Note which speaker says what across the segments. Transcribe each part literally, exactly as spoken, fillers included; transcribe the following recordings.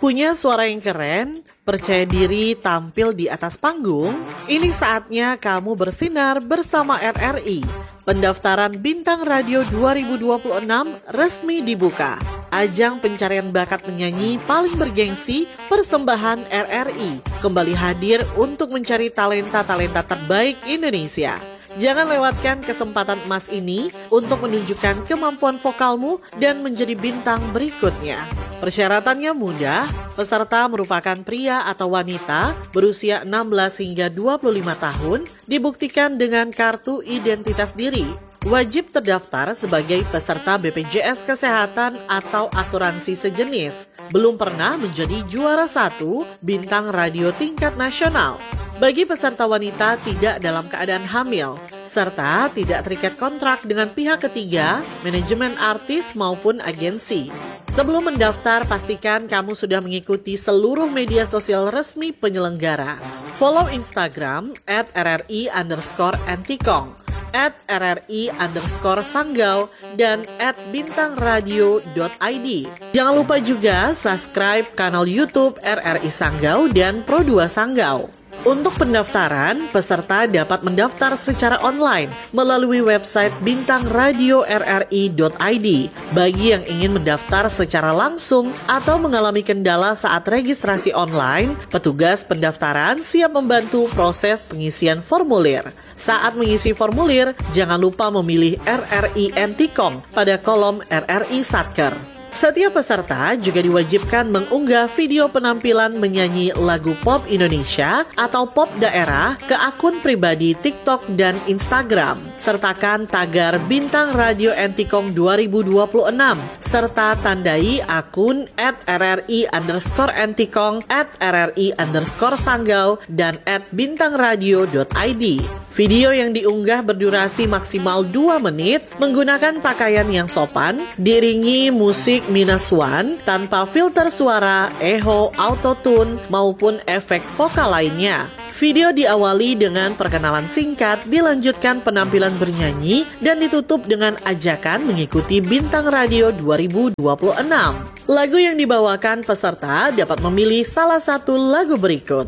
Speaker 1: Punya suara yang keren, percaya diri tampil di atas panggung? Ini saatnya kamu bersinar bersama R R I. Pendaftaran Bintang Radio dua ribu dua puluh enam resmi dibuka. Ajang pencarian bakat penyanyi paling bergengsi, persembahan R R I kembali hadir untuk mencari talenta-talenta terbaik Indonesia. Jangan lewatkan kesempatan emas ini untuk menunjukkan kemampuan vokalmu dan menjadi bintang berikutnya. Persyaratannya mudah, peserta merupakan pria atau wanita berusia enam belas hingga dua puluh lima tahun, dibuktikan dengan kartu identitas diri. Wajib terdaftar sebagai peserta B P J S Kesehatan atau asuransi sejenis. Belum pernah menjadi juara satu bintang radio tingkat nasional. Bagi peserta wanita tidak dalam keadaan hamil, serta tidak terikat kontrak dengan pihak ketiga, manajemen artis maupun agensi. Sebelum mendaftar, pastikan kamu sudah mengikuti seluruh media sosial resmi penyelenggara. Follow Instagram at rri underscore antikong, at rri underscore sanggau, dan at bintangradio dot i d. Jangan lupa juga subscribe kanal YouTube R R I Sanggau dan Pro dua Sanggau. Untuk pendaftaran, peserta dapat mendaftar secara online melalui website bintangradio r r i dot i d. Bagi yang ingin mendaftar secara langsung atau mengalami kendala saat registrasi online, petugas pendaftaran siap membantu proses pengisian formulir. Saat mengisi formulir, jangan lupa memilih R R I Antikong pada kolom R R I Satker. Setiap peserta juga diwajibkan mengunggah video penampilan menyanyi lagu pop Indonesia atau pop daerah ke akun pribadi TikTok dan Instagram. Sertakan tagar Bintang Radio Antikong dua ribu dua puluh enam serta tandai akun at rri underscore antikong, at rri underscore sanggau, dan at bintangradio dot i d. Video yang diunggah berdurasi maksimal dua menit menggunakan pakaian yang sopan, diiringi musik minus one tanpa filter suara, echo, autotune, maupun efek vokal lainnya. Video diawali dengan perkenalan singkat, dilanjutkan penampilan bernyanyi, dan ditutup dengan ajakan mengikuti Bintang Radio dua ribu dua puluh enam. Lagu yang dibawakan peserta dapat memilih salah satu lagu berikut.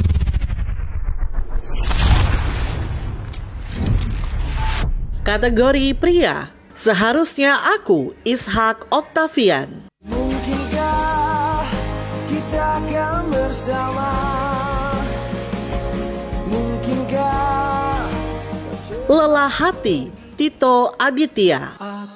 Speaker 1: Kategori pria, Seharusnya Aku, Ishak Octavian.
Speaker 2: Mungkinkah kita akan bersama? Mungkinkah
Speaker 1: Lelah Hati, Tito Aditya.